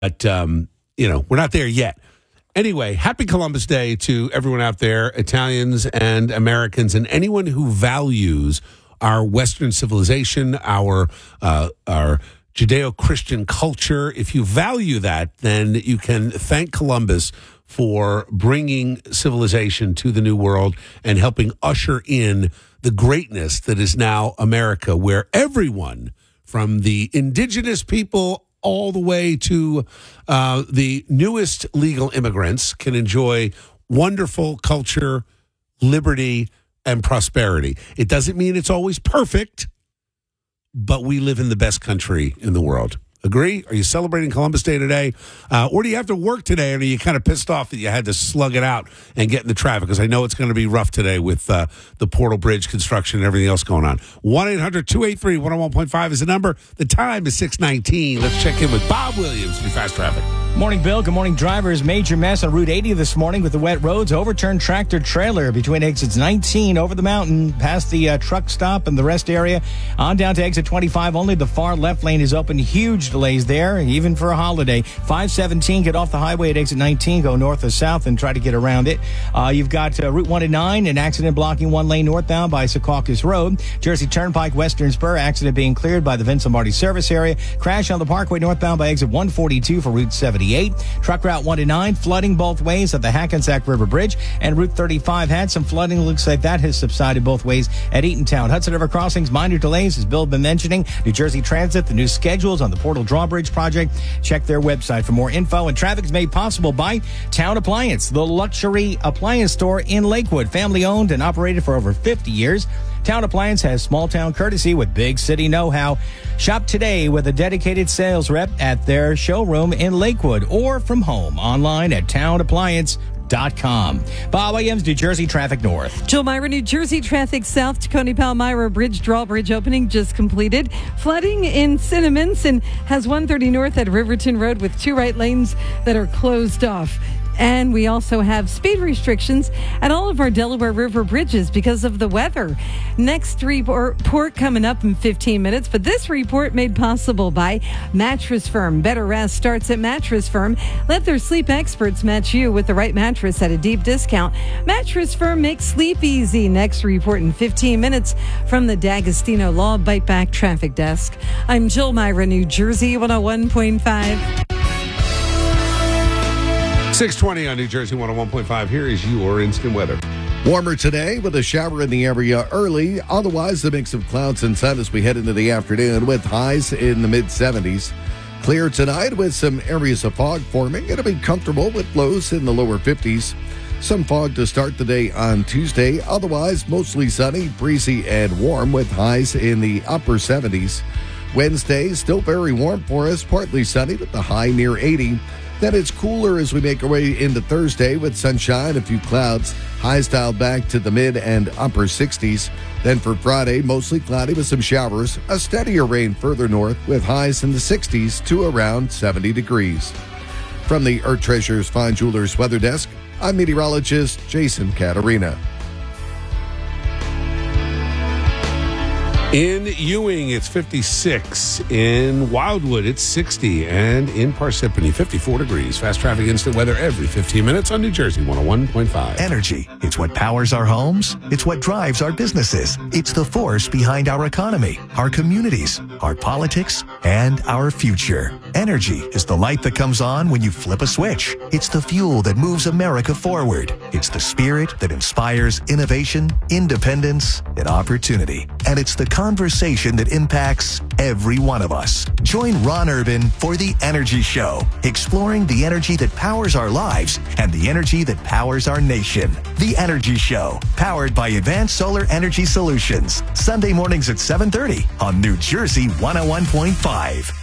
But, we're not there yet. Anyway, happy Columbus Day to everyone out there, Italians and Americans, and anyone who values our Western civilization, our Judeo-Christian culture. If you value that, then you can thank Columbus for bringing civilization to the New World and helping usher in the greatness that is now America, where everyone from the indigenous people all the way to the newest legal immigrants can enjoy wonderful culture, liberty, and prosperity. It doesn't mean it's always perfect, but we live in the best country in the world. Agree? Are you celebrating Columbus Day today? Or do you have to work today, and are you kind of pissed off that you had to slug it out and get in the traffic? Because I know it's going to be rough today with the Portal Bridge construction and everything else going on. 1-800-283-101.5 is the number. The time is 6:19. Let's check in with Bob Williams in Fast Traffic. Morning, Bill. Good morning, drivers. Major mess on Route 80 this morning with the wet roads. Overturned tractor trailer between exits 19 over the mountain past the truck stop and the rest area. On down to exit 25. Only the far left lane is open. Huge delays there, even for a holiday. 517, get off the highway at exit 19, go north or south and try to get around it. You've got Route 1 and 9, an accident blocking one lane northbound by Secaucus Road. Jersey Turnpike, Western Spur, accident being cleared by the Vince Lombardi service area. Crash on the Parkway northbound by exit 142 for Route 78. Truck Route 1 and 9, flooding both ways at the Hackensack River Bridge. And Route 35 had some flooding. Looks like that has subsided both ways at Eatontown. Hudson River crossings, minor delays, as Bill been mentioning. New Jersey Transit, the new schedules on the Portal Drawbridge project. Check their website for more info. And traffic is made possible by Town Appliance, the luxury appliance store in Lakewood. Family owned and operated for over 50 years. Town Appliance has small town courtesy with big city know-how. Shop today with a dedicated sales rep at their showroom in Lakewood or from home online at townappliance.com. Bob Williams, New Jersey Traffic North. Jill Myra, New Jersey Traffic South. Tacony Palmyra Bridge drawbridge opening just completed. Flooding in Cinnaminson has 130 north at Riverton Road with 2 right lanes that are closed off. And we also have speed restrictions at all of our Delaware River bridges because of the weather. Next report coming up in 15 minutes, but this report made possible by Mattress Firm. Better rest starts at Mattress Firm. Let their sleep experts match you with the right mattress at a deep discount. Mattress Firm makes sleep easy. Next report in 15 minutes from the D'Agostino Law Bite Back Traffic Desk. I'm Jill Myra, New Jersey 101.5. 6:20 on New Jersey 101.5. Here is your instant weather. Warmer today with a shower in the area early. Otherwise, the mix of clouds and sun as we head into the afternoon with highs in the mid-70s. Clear tonight with some areas of fog forming. It'll be comfortable with lows in the lower 50s. Some fog to start the day on Tuesday. Otherwise, mostly sunny, breezy, and warm with highs in the upper 70s. Wednesday, still very warm for us. Partly sunny with the high near 80. Then it's cooler as we make our way into Thursday with sunshine, a few clouds, highs dialed back to the mid and upper 60s. Then for Friday, mostly cloudy with some showers, a steadier rain further north with highs in the 60s to around 70 degrees. From the Earth Treasures Fine Jewelers Weather Desk, I'm meteorologist Jason Caterina. In Ewing, it's 56. In Wildwood, it's 60. And in Parsippany, 54 degrees. Fast traffic instant weather every 15 minutes on New Jersey 101.5. Energy. It's what powers our homes. It's what drives our businesses. It's the force behind our economy, our communities, our politics, and our future. Energy is the light that comes on when you flip a switch. It's the fuel that moves America forward. It's the spirit that inspires innovation, independence, and opportunity. And it's the conversation that impacts every one of us. Join Ron Urban for The Energy Show, exploring the energy that powers our lives and the energy that powers our nation. The Energy Show, powered by Advanced Solar Energy Solutions. Sunday mornings at 7:30 on New Jersey 101.5.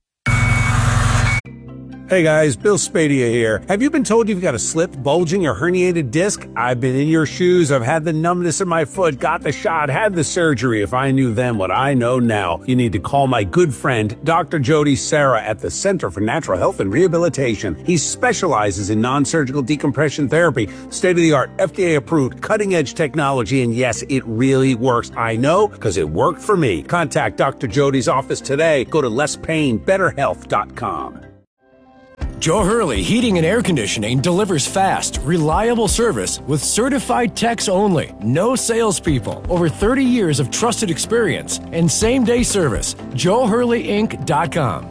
Hey guys, Bill Spadia here. Have you been told you've got a slip, bulging, or herniated disc? I've been in your shoes. I've had the numbness in my foot, got the shot, had the surgery. If I knew then what I know now, you need to call my good friend, Dr. Jody Serra at the Center for Natural Health and Rehabilitation. He specializes in non-surgical decompression therapy, state-of-the-art, FDA-approved, cutting-edge technology, and yes, it really works. I know, because it worked for me. Contact Dr. Jody's office today. Go to lesspainbetterhealth.com. Joe Hurley Heating and Air Conditioning delivers fast, reliable service with certified techs only. No salespeople. Over 30 years of trusted experience and same-day service. JoeHurleyInc.com.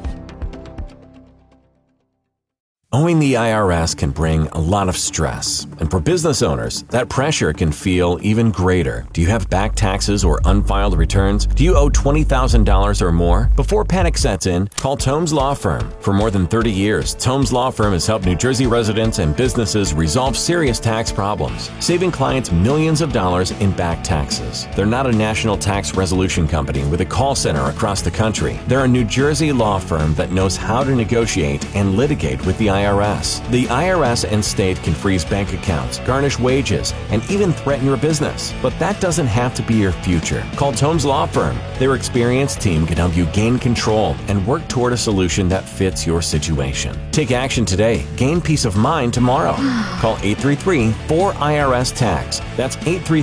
Owing the IRS can bring a lot of stress, and for business owners, that pressure can feel even greater. Do you have back taxes or unfiled returns? Do you owe $20,000 or more? Before panic sets in, call Tomes Law Firm. For more than 30 years, Tomes Law Firm has helped New Jersey residents and businesses resolve serious tax problems, saving clients millions of dollars in back taxes. They're not a national tax resolution company with a call center across the country. They're a New Jersey law firm that knows how to negotiate and litigate with the IRS. The IRS and state can freeze bank accounts, garnish wages, and even threaten your business. But that doesn't have to be your future. Call Tomes Law Firm. Their experienced team can help you gain control and work toward a solution that fits your situation. Take action today. Gain peace of mind tomorrow. Call 833-4IRS-TAX. That's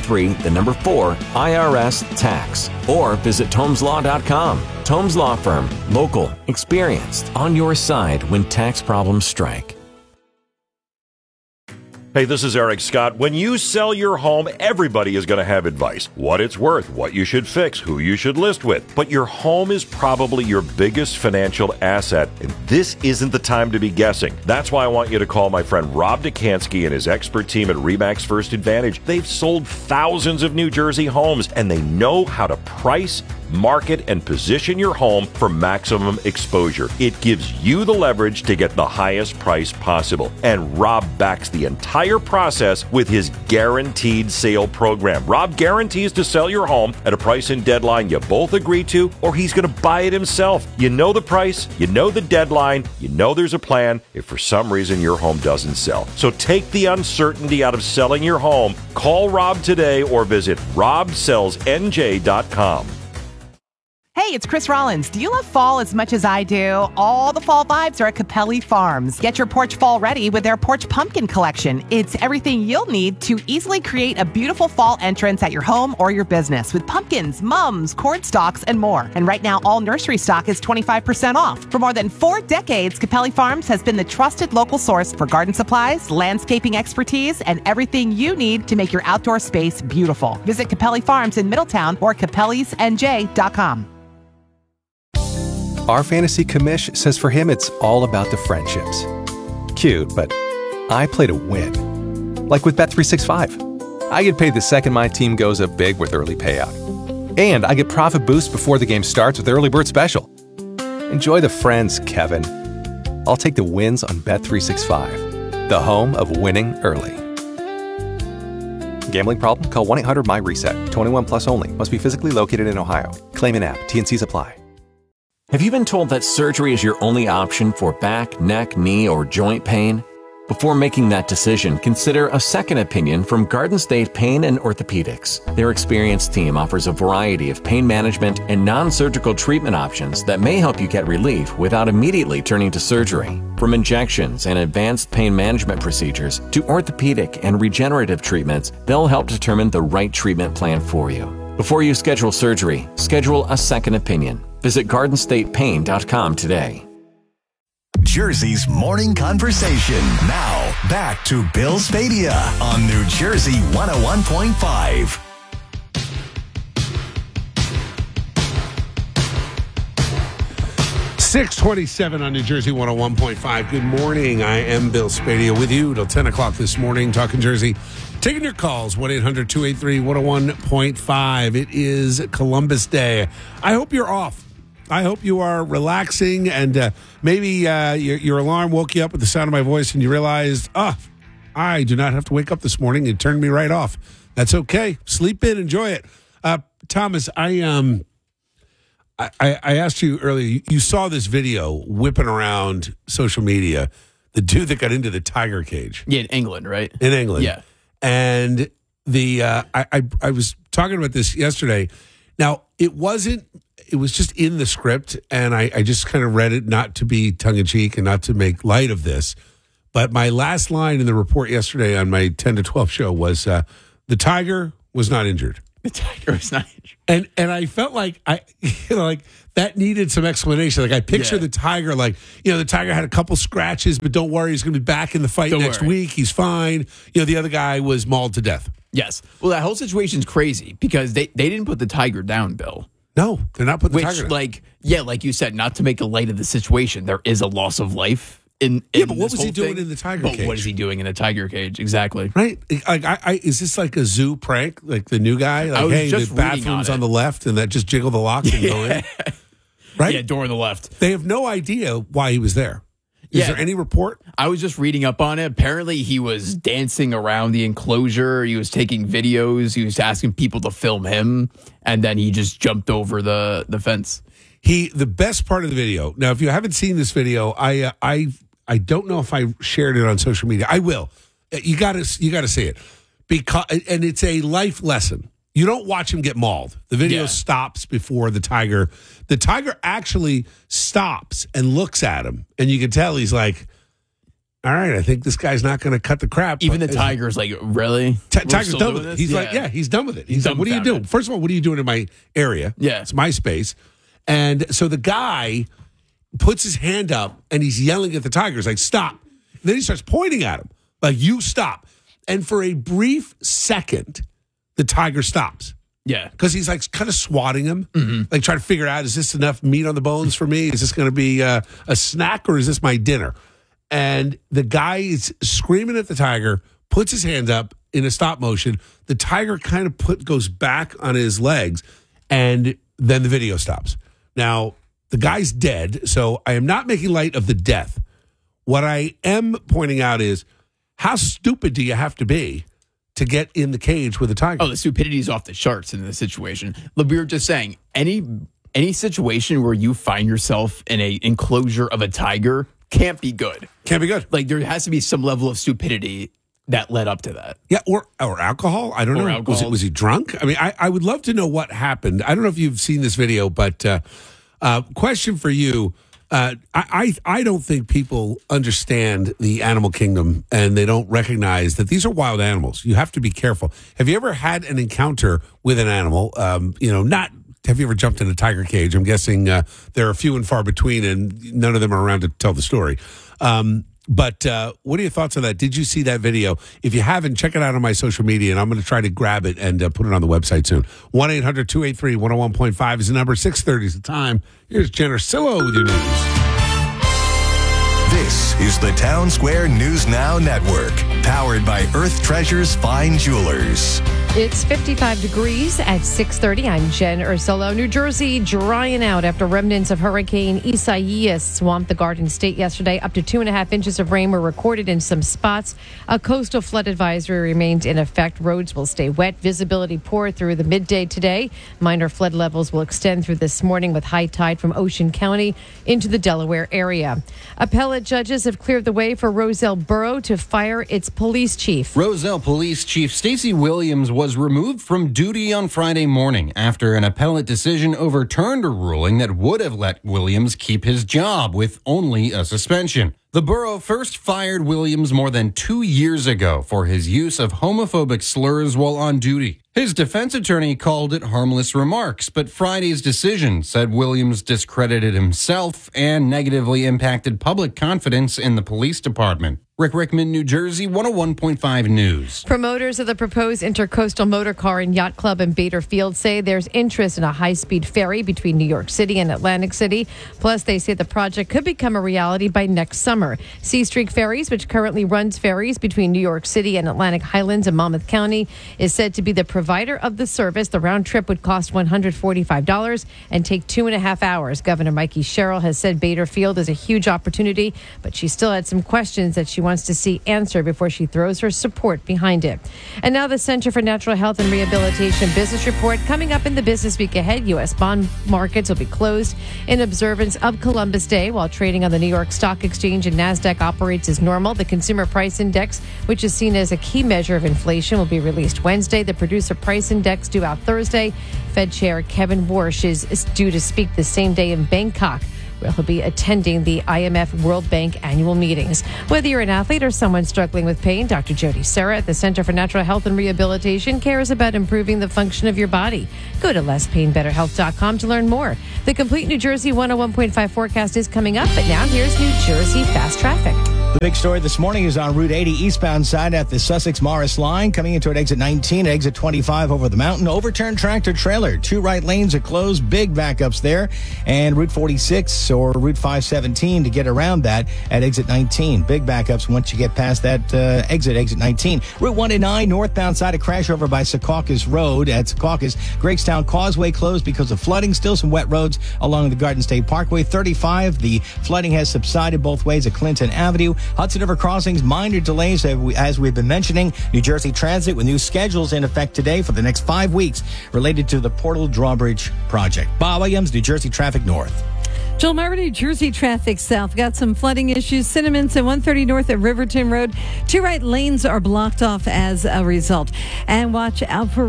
833-4-IRS-TAX. Or visit TomesLaw.com. Tomes Law Firm. Local. Experienced. On your side when tax problems strike. Hey, this is Eric Scott. When you sell your home, everybody is going to have advice. What it's worth, what you should fix, who you should list with. But your home is probably your biggest financial asset, and this isn't the time to be guessing. That's why I want you to call my friend Rob Dukansky and his expert team at RE/MAX First Advantage. They've sold thousands of New Jersey homes, and they know how to price, market, and position your home for maximum exposure. It gives you the leverage to get the highest price possible. And Rob backs the entire process with his guaranteed sale program. Rob guarantees to sell your home at a price and deadline you both agree to, or he's going to buy it himself. You know the price, you know the deadline, you know there's a plan if for some reason your home doesn't sell. So take the uncertainty out of selling your home. Call Rob today or visit robsellsnj.com. Hey, it's Chris Rollins. Do you love fall as much as I do? All the fall vibes are at Capelli Farms. Get your porch fall ready with their Porch Pumpkin Collection. It's everything you'll need to easily create a beautiful fall entrance at your home or your business with pumpkins, mums, cord stalks, and more. And right now, all nursery stock is 25% off. For more than 4 decades, Capelli Farms has been the trusted local source for garden supplies, landscaping expertise, and everything you need to make your outdoor space beautiful. Visit Capelli Farms in Middletown or capellisnj.com. Our fantasy commish says for him it's all about the friendships. Cute, but I play to win. Like with Bet365. I get paid the second my team goes up big with early payout. And I get profit boost before the game starts with Early Bird Special. Enjoy the friends, Kevin. I'll take the wins on Bet365, the home of winning early. Gambling problem? Call 1-800-MY-RESET. 21 plus only. Must be physically located in Ohio. Claim an app. T&Cs apply. Have you been told that surgery is your only option for back, neck, knee, or joint pain? Before making that decision, consider a second opinion from Garden State Pain and Orthopedics. Their experienced team offers a variety of pain management and non-surgical treatment options that may help you get relief without immediately turning to surgery. From injections and advanced pain management procedures to orthopedic and regenerative treatments, they'll help determine the right treatment plan for you. Before you schedule surgery, schedule a second opinion. Visit GardenStatePain.com today. Jersey's morning conversation. Now, back to Bill Spadea on New Jersey 101.5. .627 on New Jersey 101.5. Good morning. I am Bill Spadea with you till 10 o'clock this morning, talking Jersey. Taking your calls, 1-800-283-101.5. It is Columbus Day. I hope you're off. I hope you are relaxing, and maybe your alarm woke you up with the sound of my voice and you realized, I do not have to wake up this morning. It turned me right off. That's okay. Sleep in. Enjoy it. Thomas, I asked you earlier, you saw this video whipping around social media, the dude that got into the tiger cage. Yeah, in England, right? In England. Yeah. And I was talking about this yesterday. Now, it was just in the script, and I just kind of read it not to be tongue-in-cheek and not to make light of this. But my last line in the report yesterday on my 10 to 12 show was, the tiger was not injured. The tiger was not injured. And I felt like like that needed some explanation. Like I picture the tiger, like, the tiger had a couple scratches, but don't worry, he's going to be back in the fight next week. He's fine. The other guy was mauled to death. Yes. Well, that whole situation's crazy because they didn't put the tiger down, Bill. No, they're not putting the tiger down. Like you said, not to make a light of the situation, there is a loss of life. But what was he doing in the tiger cage? What is he doing in the tiger cage? Exactly. Right? Is this like a zoo prank? Like the new guy? Like, hey, the bathroom's on the left, and that just jiggle the lock and go in? Right? Yeah, door on the left. They have no idea why he was there. Is there any report? I was just reading up on it. Apparently, he was dancing around the enclosure. He was taking videos. He was asking people to film him, and then he just jumped over the fence. The best part of the video. Now, if you haven't seen this video, I don't know if I shared it on social media. I will. You got to see it and it's a life lesson. You don't watch him get mauled. The video stops before the tiger. The tiger actually stops and looks at him, and you can tell he's like, "All right, I think this guy's not going to cut the crap." Even the tiger's like, "Really?" Tiger's done with it. He's like, "Yeah, he's done with it." He's like, "What are you doing?" First of all, what are you doing in my area? Yeah, it's my space. And so the guy puts his hand up and he's yelling at the tiger. He's like, "Stop." And then he starts pointing at him like, "You stop." And for a brief second, the tiger stops. Yeah. Because he's like kind of swatting him, like trying to figure out, is this enough meat on the bones for me? Is this going to be a snack or is this my dinner? And the guy is screaming at the tiger, puts his hands up in a stop motion. The tiger kind of goes back on his legs, and then the video stops. Now, the guy's dead, so I am not making light of the death. What I am pointing out is, how stupid do you have to be to get in the cage with a tiger? Oh, the stupidity is off the charts in this situation. Look, we were just saying, any situation where you find yourself in a enclosure of a tiger can't be good. Can't be good. Like, there has to be some level of stupidity that led up to that. Yeah, or alcohol. I don't know. Was he drunk? I mean, I would love to know what happened. I don't know if you've seen this video, but question for you. I don't think people understand the animal kingdom, and they don't recognize that these are wild animals. You have to be careful. Have you ever had an encounter with an animal? Have you ever jumped in a tiger cage? I'm guessing there are few and far between, and none of them are around to tell the story. But what are your thoughts on that? Did you see that video? If you haven't, check it out on my social media, and I'm going to try to grab it and put it on the website soon. 1-800-283-101.5 is the number. 6:30 is the time. Here's Jen Ursillo with your news. This is the Town Square News Now Network, powered by Earth Treasures Fine Jewelers. It's 55 degrees at 6:30. I'm Jen Ursillo. New Jersey drying out after remnants of Hurricane Isaias swamped the Garden State yesterday. Up to 2.5 inches of rain were recorded in some spots. A coastal flood advisory remains in effect. Roads will stay wet. Visibility poor through the midday today. Minor flood levels will extend through this morning with high tide from Ocean County into the Delaware area. Appellate judges have cleared the way for Roselle Borough to fire its police chief. Roselle Police Chief Stacey Williams was removed from duty on Friday morning after an appellate decision overturned a ruling that would have let Williams keep his job with only a suspension. The borough first fired Williams more than 2 years ago for his use of homophobic slurs while on duty. His defense attorney called it harmless remarks, but Friday's decision said Williams discredited himself and negatively impacted public confidence in the police department. Rick Rickman, New Jersey, 101.5 News. Promoters of the proposed Intercoastal Motor Car and Yacht Club in Bader Field say there's interest in a high-speed ferry between New York City and Atlantic City. Plus, they say the project could become a reality by next summer. Sea Streak Ferries, which currently runs ferries between New York City and Atlantic Highlands and Monmouth County, is said to be the provider of the service. The round trip would cost $145 and take 2.5 hours. Governor Mikey Sherrill has said Bader Field is a huge opportunity, but she still had some questions that she wants to see answered before she throws her support behind it. And now the Center for Natural Health and Rehabilitation business report. Coming up in the business week ahead, U.S. bond markets will be closed in observance of Columbus Day, while trading on the New York Stock Exchange and NASDAQ operates as normal. The Consumer Price Index, which is seen as a key measure of inflation, will be released Wednesday. The Producer Price Index due out Thursday. Fed Chair Kevin Warsh is due to speak the same day in Bangkok where he'll be attending the IMF World Bank annual meetings. Whether you're an athlete or someone struggling with pain, Dr. Jody Serra at the Center for Natural Health and Rehabilitation cares about improving the function of your body. Go to lesspainbetterhealth.com to learn more. The complete New Jersey 101.5 forecast is coming up, but now here's New Jersey fast traffic. The big story this morning is on Route 80 eastbound side at the Sussex-Morris line, coming into at exit 19, exit 25 over the mountain. Overturned tractor trailer. 2 right lanes are closed. Big backups there. And Route 46 or Route 517 to get around that at exit 19. Big backups once you get past that exit 19. Route 109 northbound side, a crash over by Secaucus Road at Secaucus. Greggstown Causeway closed because of flooding. Still some wet roads along the Garden State Parkway. 35, the flooding has subsided both ways at Clinton Avenue. Hudson River crossings, minor delays as we've been mentioning. New Jersey Transit with new schedules in effect today for the next 5 weeks related to the Portal Drawbridge project. Bob Williams, New Jersey Traffic North. Joel Marvin, New Jersey traffic south. Got some flooding issues. Cinnamons and 130 north at Riverton Road. 2 right lanes are blocked off as a result. And watch out for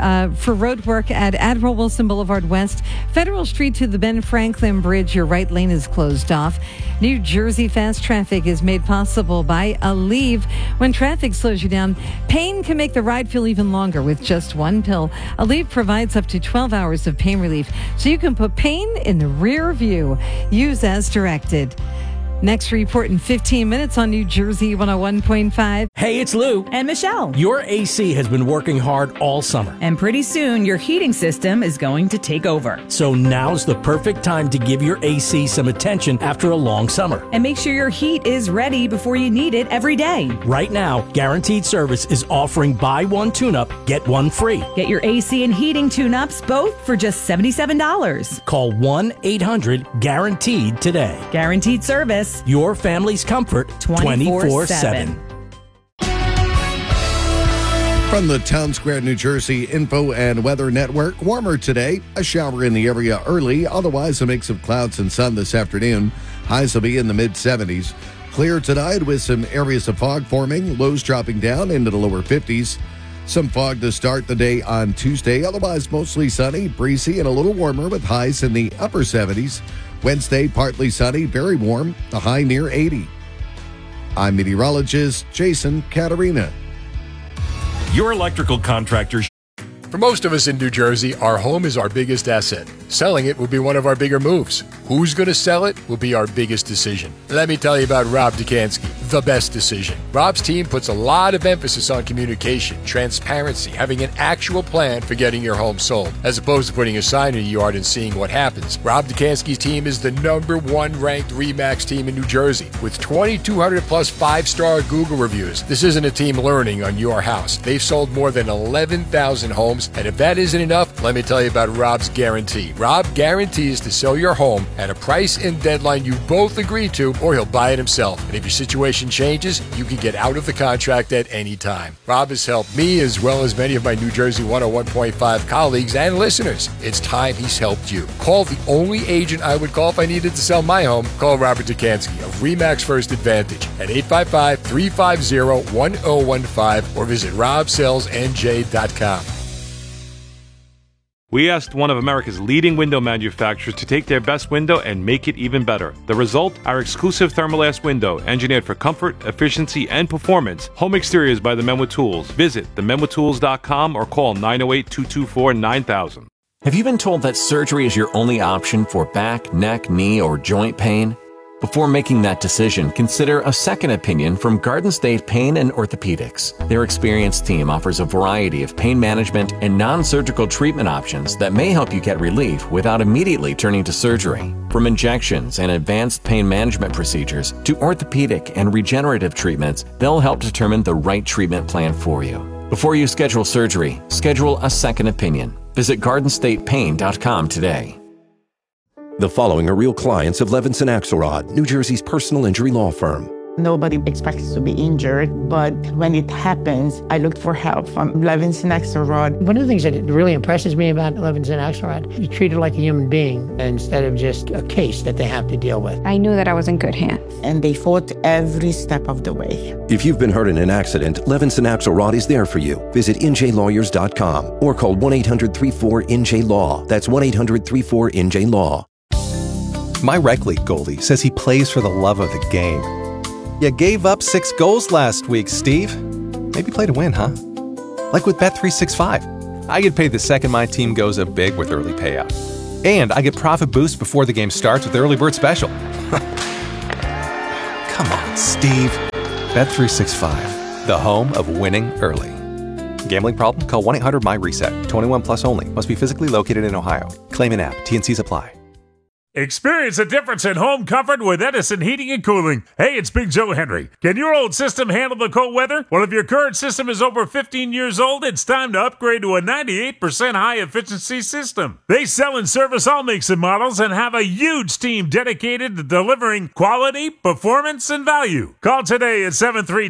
road work at Admiral Wilson Boulevard West. Federal Street to the Ben Franklin Bridge. Your right lane is closed off. New Jersey fast traffic is made possible by Aleve. When traffic slows you down, pain can make the ride feel even longer with just one pill. Aleve provides up to 12 hours of pain relief, so you can put pain in the rear view. Use as directed. Next report in 15 minutes on New Jersey 101.5. Hey, it's Lou. And Michelle. Your AC has been working hard all summer. And pretty soon, your heating system is going to take over. So now's the perfect time to give your AC some attention after a long summer. And make sure your heat is ready before you need it every day. Right now, Guaranteed Service is offering buy one tune-up, get one free. Get your AC and heating tune-ups both for just $77. Call 1-800-GUARANTEED today. Guaranteed Service. Your family's comfort 24/7. From the Town Square, New Jersey Info and Weather Network, warmer today. A shower in the area early. Otherwise, a mix of clouds and sun this afternoon. Highs will be in the mid-70s. Clear tonight with some areas of fog forming. Lows dropping down into the lower 50s. Some fog to start the day on Tuesday. Otherwise, mostly sunny, breezy, and a little warmer with highs in the upper 70s. Wednesday, partly sunny, very warm, the high near 80. I'm meteorologist Jason Caterina. Your electrical contractors. For most of us in New Jersey, our home is our biggest asset. Selling it will be one of our bigger moves. Who's going to sell it will be our biggest decision. Let me tell you about Rob Dukansky, the best decision. Rob's team puts a lot of emphasis on communication, transparency, having an actual plan for getting your home sold, as opposed to putting a sign in your yard and seeing what happens. Rob Dukansky's team is the #1 ranked RE/MAX team in New Jersey, with 2,200 plus 5-star Google reviews. This isn't a team learning on your house. They've sold more than 11,000 homes, and if that isn't enough, let me tell you about Rob's guarantee. Rob guarantees to sell your home at a price and deadline you both agree to, or he'll buy it himself. And if your situation changes, you can get out of the contract at any time. Rob has helped me as well as many of my New Jersey 101.5 colleagues and listeners. It's time he's helped you. Call the only agent I would call if I needed to sell my home. Call Robert Dukansky of RE/MAX First Advantage at 855-350-1015 or visit robsellsnj.com. We asked one of America's leading window manufacturers to take their best window and make it even better. The result? Our exclusive Thermalast window, engineered for comfort, efficiency, and performance. Home exteriors by The Men with Tools. Visit themenwithtools.com or call 908-224-9000. Have you been told that surgery is your only option for back, neck, knee, or joint pain? Before making that decision, consider a second opinion from Garden State Pain and Orthopedics. Their experienced team offers a variety of pain management and non-surgical treatment options that may help you get relief without immediately turning to surgery. From injections and advanced pain management procedures to orthopedic and regenerative treatments, they'll help determine the right treatment plan for you. Before you schedule surgery, schedule a second opinion. Visit GardenStatePain.com today. The following are real clients of Levinson Axelrod, New Jersey's personal injury law firm. Nobody expects to be injured, but when it happens, I looked for help from Levinson Axelrod. One of the things that really impresses me about Levinson Axelrod, you treat it like a human being instead of just a case that they have to deal with. I knew that I was in good hands. And they fought every step of the way. If you've been hurt in an accident, Levinson Axelrod is there for you. Visit NJLawyers.com or call 1-800-34-NJ-LAW. That's 1-800-34-NJ-LAW. My rec league goalie says he plays for the love of the game. You gave up 6 goals last week, Steve. Maybe play to win, huh? Like with Bet365. I get paid the second my team goes up big with early payout. And I get profit boost before the game starts with the early bird special. Come on, Steve. Bet365, the home of winning early. Gambling problem? Call 1-800-MY-RESET. 21 plus only. Must be physically located in Ohio. Claim in app. T&Cs apply. Experience a difference in home comfort with Edison Heating and Cooling. Hey, it's Big Joe Henry. Can your old system handle the cold weather? Well, if your current system is over 15 years old, it's time to upgrade to a 98% high-efficiency system. They sell and service all makes and models and have a huge team dedicated to delivering quality, performance, and value. Call today at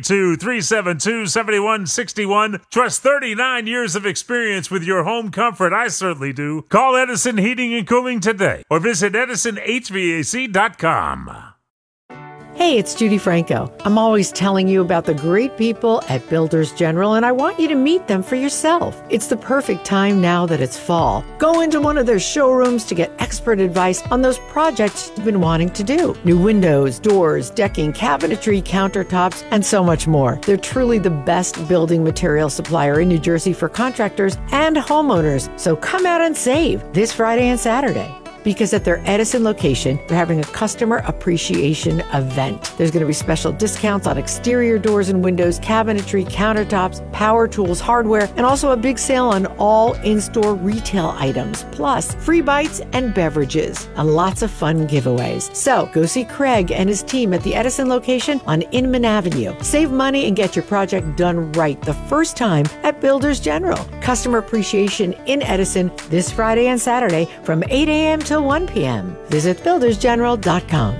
732-372-7161. Trust 39 years of experience with your home comfort. I certainly do. Call Edison Heating and Cooling today or visit EdisonHVAC.com. Hey, it's Judy Franco. I'm always telling you about the great people at Builders General, and I want you to meet them for yourself. It's the perfect time now that it's fall. Go into one of their showrooms to get expert advice on those projects you've been wanting to do. New windows, doors, decking, cabinetry, countertops, and so much more. They're truly the best building material supplier in New Jersey for contractors and homeowners. So come out and save this Friday and Saturday. Because at their Edison location, they're having a customer appreciation event. There's going to be special discounts on exterior doors and windows, cabinetry, countertops, power tools, hardware, and also a big sale on all in-store retail items, plus free bites and beverages, and lots of fun giveaways. So go see Craig and his team at the Edison location on Inman Avenue. Save money and get your project done right the first time at Builders General. Customer appreciation in Edison this Friday and Saturday from 8 a.m. till 1 p.m. Visit buildersgeneral.com.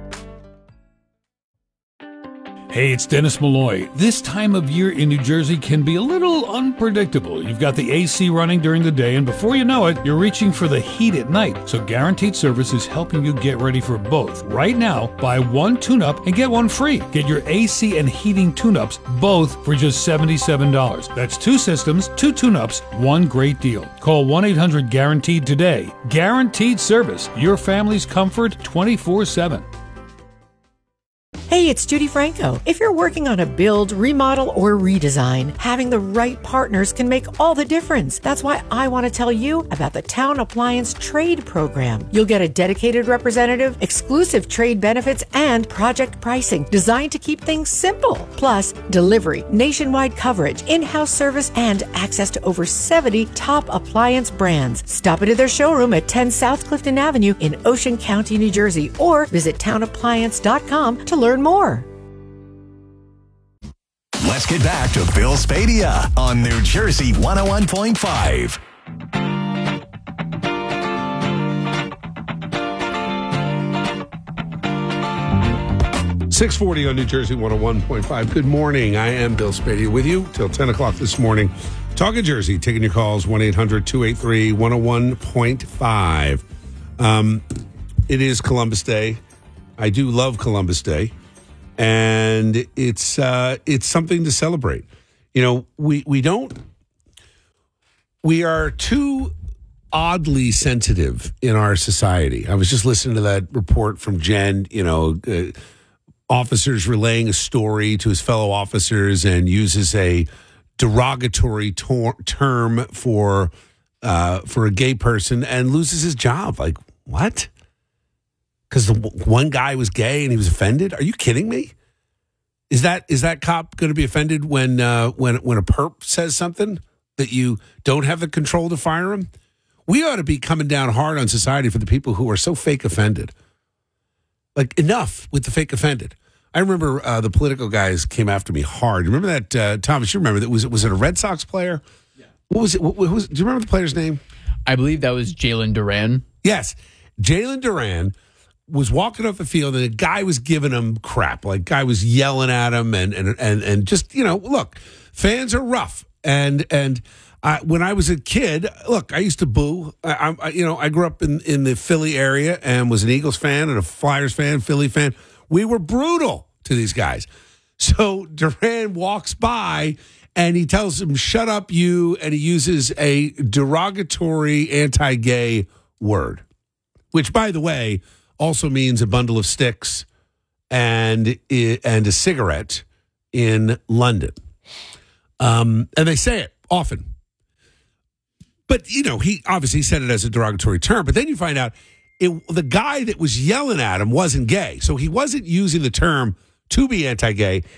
Hey, it's Dennis Malloy. This time of year in New Jersey can be a little unpredictable. You've got the AC running during the day, and before you know it, you're reaching for the heat at night. So Guaranteed Service is helping you get ready for both. Right now, buy one tune-up and get one free. Get your AC and heating tune-ups both for just $77. That's 2 systems, 2 tune-ups, one great deal. Call 1-800-GUARANTEED today. Guaranteed Service, your family's comfort 24/7. Hey, it's Judy Franco. If you're working on a build, remodel, or redesign, having the right partners can make all the difference. That's why I want to tell you about the Town Appliance Trade Program. You'll get a dedicated representative, exclusive trade benefits, and project pricing designed to keep things simple. Plus, delivery, nationwide coverage, in-house service, and access to over 70 top appliance brands. Stop into their showroom at 10 South Clifton Avenue in Ocean County, New Jersey, or visit townappliance.com to learn more. Let's get back to Bill Spadia on New Jersey 101.5. .640 on New Jersey 101.5. Good morning. I am Bill Spadia with you till 10 o'clock this morning. Talking Jersey, taking your calls, 1-800-283-101.5. It is Columbus Day. I do love Columbus Day. And it's something to celebrate. You know, we are too oddly sensitive in our society. I was just listening to that report from Jen, officers relaying a story to his fellow officers and uses a derogatory term for a gay person and loses his job. Like, what? Because the one guy was gay and he was offended? Are you kidding me? Is that cop going to be offended when a perp says something that you don't have the control to fire him? We ought to be coming down hard on society for the people who are so fake offended. Like, enough with the fake offended. I remember the political guys came after me hard. Remember that, Thomas? You remember that? Was it a Red Sox player? Yeah. What was it? Do you remember the player's name? I believe that was Jalen Duran. Yes, Jalen Duran was walking off the field and a guy was giving him crap. Like, guy was yelling at him and just, look, fans are rough. And when I was a kid, look, I used to boo. I grew up in the Philly area and was an Eagles fan and a Flyers fan, Philly fan. We were brutal to these guys. So Duran walks by and he tells him, "Shut up, you," and he uses a derogatory anti-gay word, which, by the way, also means a bundle of sticks and a cigarette in London. And they say it often. But, he obviously said it as a derogatory term. But then you find out the guy that was yelling at him wasn't gay. So he wasn't using the term to be anti-gay.